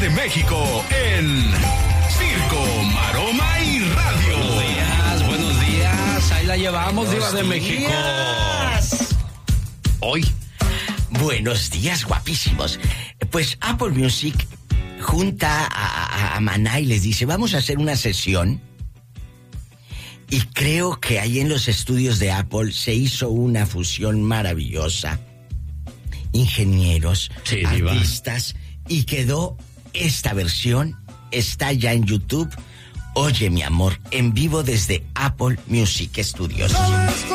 de México en Circo, Maroma y Radio. Buenos días. Ahí la llevamos, Diva de México. Hoy. Buenos días, guapísimos. Pues Apple Music junta a Maná y les dice, vamos a hacer una sesión. Y creo que ahí en los estudios de Apple se hizo una fusión maravillosa. Ingenieros, sí, artistas, y quedó esta versión. Está ya en YouTube. Oye, mi amor, en vivo desde Apple Music Studios.